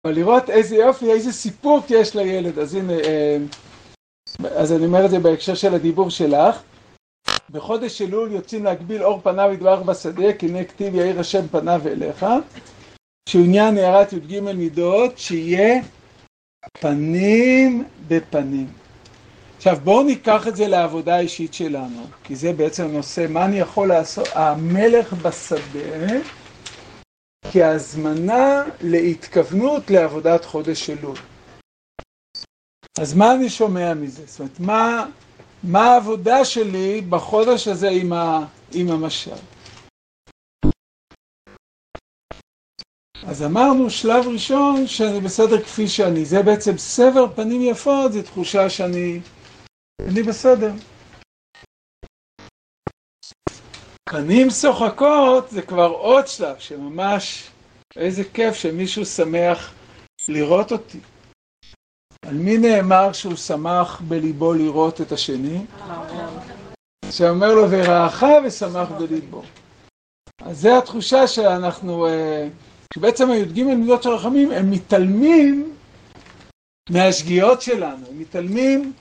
אבל לראות איזה יופי, איזה סיפוק יש לילד. אז הנה, אז אני אומר את זה בהקשר של הדיבור שלך. בחודש אלול יוצאים להגביל אור פניו ידבח בשדה, כי הנה כתיב יאיר השם פניו אליך. שהוא עניין הערת י"ג מידות, שיהיה פנים בפנים. עכשיו בואו ניקח את זה לעבודה האישית שלנו, כי זה בעצם הנושא, מה אני יכול לעשות? המלך בשדה, כהזמנה להתכוונות לעבודת חודש אלול. אז מה אני שומע מזה? זאת אומרת, מה העבודה שלי בחודש הזה עם המשל? אז אמרנו, שלב ראשון, שאני בסדר כפי שאני. זה בעצם סבר פנים יפות, זה תחושה שאני בסדר. פנים שוחקות זה כבר עוד שלב, שממש איזה כיף שמישהו שמח לראות אותי. על מי נאמר שהוא שמח בליבו לראות את השני? שאומר לו ורעך ושמח בליבו. אז זה התחושה שאנחנו, שבעצם הי"ג מידות של רחמים הם מתעלמים מהשגיאות שלנו, הם מתעלמים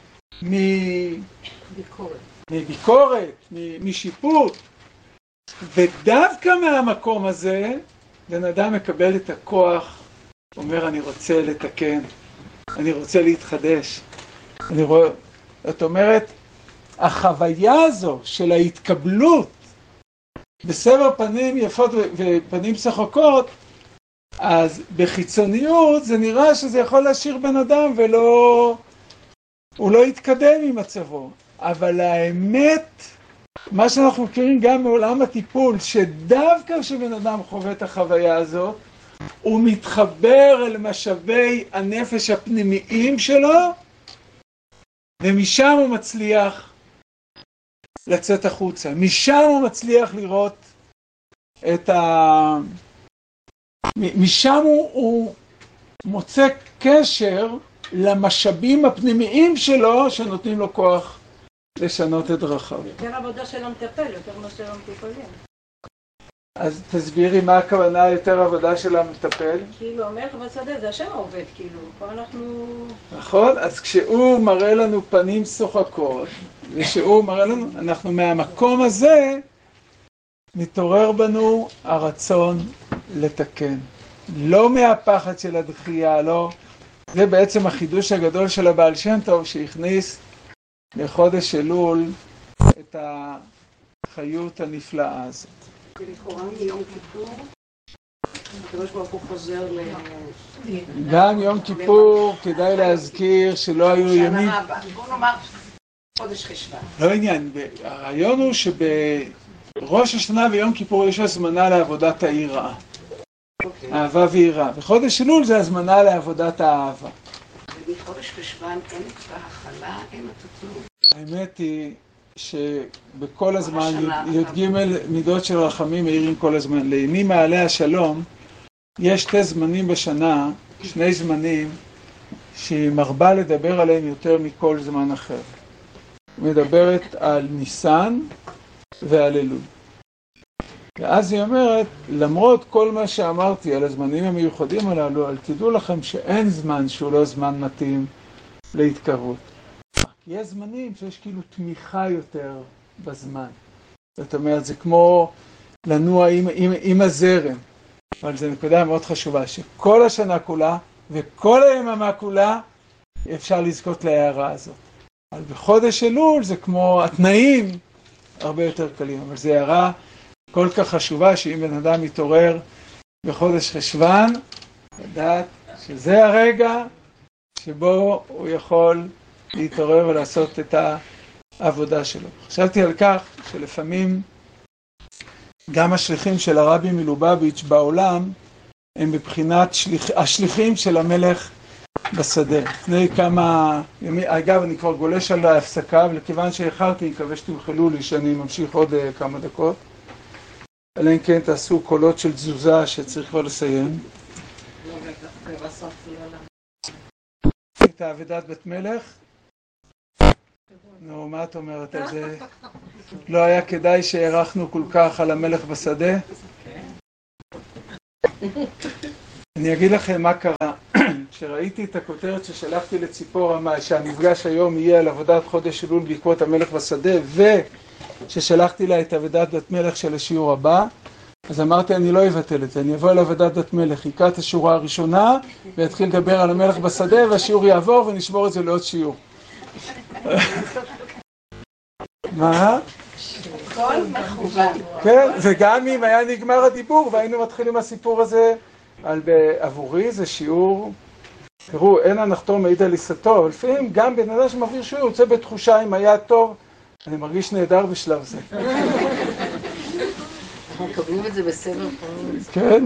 מביקורת, משיפוט, ודווקא מהמקום הזה בן אדם מקבל את הכוח, אומר אני רוצה לתקן, אני רוצה להתחדש. זאת אומרת, החוויה הזו של ההתקבלות בסבר פנים יפות ופנים שחוקות, אז בחיצוניות זה נראה שזה יכול להשאיר בן אדם הוא לא יתקדם עם מצבו. אבל האמת, מה שאנחנו מכירים גם מעולם הטיפול, שדווקא כשבן אדם חווה את החוויה הזאת, הוא מתחבר אל משאבי הנפש הפנימיים שלו, ומשם הוא מצליח לצאת החוצה. משם הוא מצליח לראות משם הוא מוצא קשר למשאבים הפנימיים שלו, שנותנים לו כוח לשנות את דרכיו. יותר עבודה של המטפל, יותר מה של המטופלים. אז תסבירי מה הכוונה יותר עבודה של המטפל. כאילו המלך בשדה זה השם העובד, כאילו, פה אנחנו... נכון, אז כשהוא מראה לנו פנים שוחקות, ושהוא מראה לנו, אנחנו מהמקום הזה, מתעורר בנו הרצון לתקן. לא מהפחד של הדחייה, לא. זה בעצם החידוש הגדול של הבעל שם טוב, שהכניס לחודש אלול את החיות הנפלאה הזאת. ולכאורה מיום כיפור, הקדוש ברוך הוא חוזר גם יום כיפור כדאי להזכיר שלא היו ימים... בוא נאמר חודש חשוון. לא עניין, הרעיון הוא שבראש השנה ויום כיפור יש הזמנה לעבודת היראה. אהבה ויראה. וחודש אלול זה הזמנה לעבודת האהבה. ובחודש חשוון אין את ההכלה, אין את התנור. האמת היא שבכל הזמן י"ג מידות של רחמים מאירים כל הזמן. לימי מעלה השלום יש שתי זמנים בשנה, שני זמנים שהיא מרבה לדבר עליהם יותר מכל זמן אחר. היא מדברת על ניסן ועל אלול. ואז היא אומרת, למרות כל מה שאמרתי על הזמנים המיוחדים הללו, אבל תדעו לכם שאין זמן שהוא לא זמן מתאים להתקרבות. יש זמנים שיש כאילו תמיכה יותר בזמן. זאת אומרת, זה כמו לנוע עם הזרם. אבל זו נקודה מאוד חשובה, שכל השנה כולה וכל היממה כולה אפשר לזכות להערה הזאת. אבל בחודש אלול זה כמו התנאים הרבה יותר קלים, אבל זו הערה כל כך חשובה שאם בן אדם מתעורר בחודש חשוון, לדעת שזה הרגע שבו הוא יכול להתעורר ולעשות את העבודה שלו. חשבתי על כך שלפעמים גם השליחים של הרבי מלובביץ' בעולם הם בבחינת השליחים של המלך בשדה. לפני כמה ימים, אגב אני כבר גולש על ההפסקה, ולכיוון שהחרתי, אני מקווה שתמחלו לי שאני ממשיך עוד כמה דקות. אלא אם כן תעשו קולות של תזוזה שצריך כבר לסיים. את העבודת בית מלך? נו, מה את אומרת על זה? לא היה כדאי שהערכנו כל כך על המלך בשדה? אני אגיד לכם מה קרה. כשראיתי את הכותרת ששלחתי לציפורה, שהמפגש היום יהיה על עבודת חודש אלול בעקבות המלך בשדה, וששלחתי לה את עבודת בת מלך של השיעור הבא, אז אמרתי, אני לא אבטל את זה, אני אבוא על עבודת בת מלך, יקרא את השורה הראשונה, ויתחיל לדבר על המלך בשדה, והשיעור יעבור, ונשמור את זה לעוד שיעור. מה? כל מכוון. כן, וגם אם היה נגמר הדיבור, והיינו מתחילים הסיפור הזה, עבורי זה שיעור, תראו, אין הנחתום מעיד על עיסתו, אבל לפעמים גם בן אדם שמעביר שיעור יוצא בתחושה אם היה טוב, אני מרגיש נהדר בשלב זה. אנחנו מקבלים את זה בסדר פעמים. כן,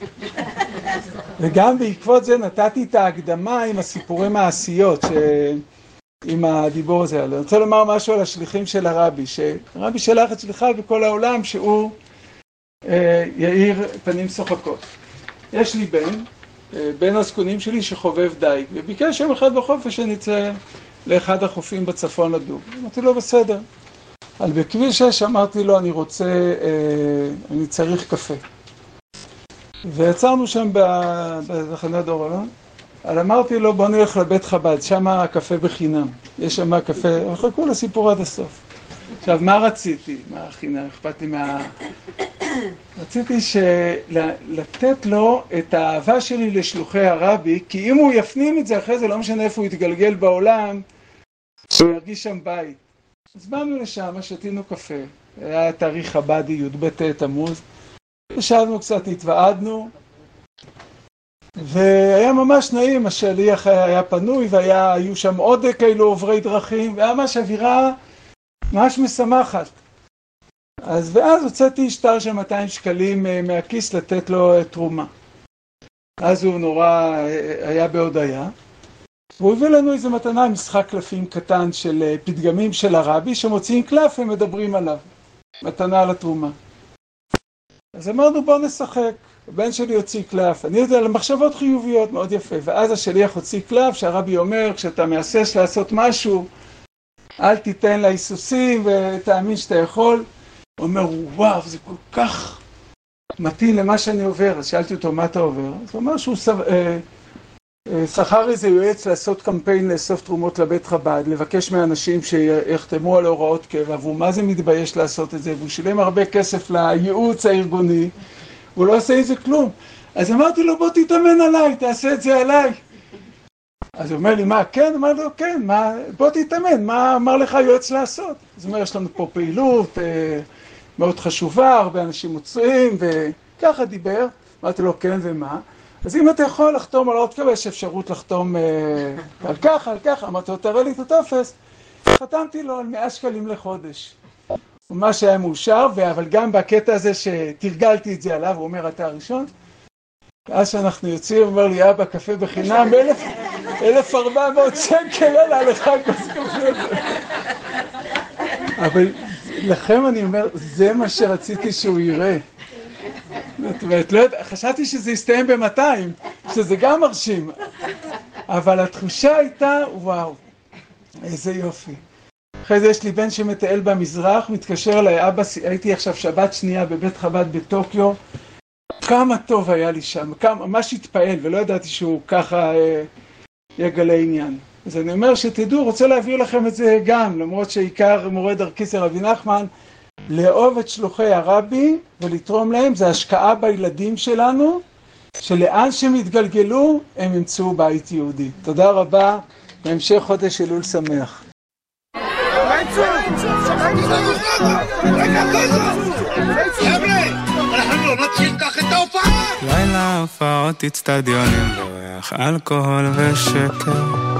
וגם בעקבות זה נתתי את ההקדמה עם הסיפורי מעשיות, עם הדיבור הזה. אני רוצה לומר משהו על השליחים של הרבי, שהרבי שלח את שליחיו בכל העולם שהוא יאיר פנים שוחקות. יש לי בן הזקונים שלי שחובב דייג, וביקש יום אחד בחופש שנצא לאחד החופים בצפון לדוג. אמרתי לו בסדר. אבל בכביש 6 אמרתי לו אני צריך קפה. ויצרנו שם בתחנת אור אלון, אבל אמרתי לו בוא נלך לבית חב"ד, שם הקפה בחינם. יש שם קפה, חכו לסיפור עד הסוף. עכשיו מה רציתי? מה חינם? אכפת לי רציתי לתת לו את האהבה שלי לשלוחי הרבי, כי אם הוא יפנים את זה אחרי זה, לא משנה איפה הוא יתגלגל בעולם, הוא ירגיש שם בית. אז באנו לשם, שתינו קפה, היה תאריך חב"די, י"ב תמוז, ישבנו קצת, התוועדנו, והיה ממש נעים, השליח היה פנוי, והיו שם עוד כאלו עוברי דרכים, והיה ממש אווירה ממש משמחת. ואז הוצאתי שטר של 200 שקלים מהכיס לתת לו תרומה. אז הוא נורא היה בהודיה. והוא הביא לנו איזו מתנה, משחק קלפים קטן של פתגמים של הרבי, שמוציאים קלף ומדברים עליו. מתנה לתרומה. אז אמרנו בוא נשחק. הבן שלי הוציא קלף. אני יודע, למחשבות חיוביות מאוד יפה. ואז השליח הוציא קלף שהרבי אומר, כשאתה מהסס לעשות משהו, אל תיתן להיסוסים ותאמין שאתה יכול. הוא אומר, וואו, זה כל כך מתאים למה שאני עובר. אז שאלתי אותו, מה אתה עובר? אז הוא אומר שהוא שכר איזה יועץ לעשות קמפיין לאסוף תרומות לבית חב"ד, לבקש מאנשים שיחתמו על הוראות קבע, והוא מה זה מתבייש לעשות את זה, והוא שילם הרבה כסף לייעוץ הארגוני, והוא לא עושה איזה כלום. אז אמרתי לו, בוא תתאמן עליי, תעשה את זה עליי. אז הוא אומר לי, מה, כן? אמר לו, כן, בוא תתאמן, מה אמר לך יועץ לעשות? אז הוא אומר, יש לנו פה פעילות מאוד חשובה, הרבה אנשים מוצאים, וככה דיבר. אמרתי לו, כן, ומה? אז אם אתה יכול לחתום על עוד קבע, יש אפשרות לחתום על כך, על כך. אמרתי לו, תראה לי את הטופס. חתמתי לו על 100 שקלים לחודש. מה שהיה מאושר, אבל גם בקטע הזה שתרגלתי את זה עליו, הוא אומר, אתה הראשון. אז שאנחנו יוצאים, הוא אומר לי, אבא, קפה בחינם, 1,400 שקל, יאללה, לך כוס קפה. אבל לכם אני אומר, זה מה שרציתי שהוא יראה. חשבתי שזה יסתיים ב-200, שזה גם מרשים. אבל התחושה הייתה, וואו, איזה יופי. אחרי זה יש לי בן שמטייל במזרח, מתקשר אליי, אבא, הייתי עכשיו שבת שנייה בבית חב"ד בטוקיו, כמה טוב היה לי שם, ממש התפעל, ולא ידעתי שהוא ככה יגלה עניין. אז אני אומר שתדעו, רוצה להעביר לכם את זה גם, למרות שעיקר מורה דרכי זה רבי נחמן, לאהוב את שלוחי הרבי ולתרום להם, זה השקעה בילדים שלנו, שלאן שהם יתגלגלו, הם ימצאו בית יהודי. תודה רבה, והמשך חודש אלול שמח. לילה הופעות אצטדיונים, ריח אלכוהול ושקר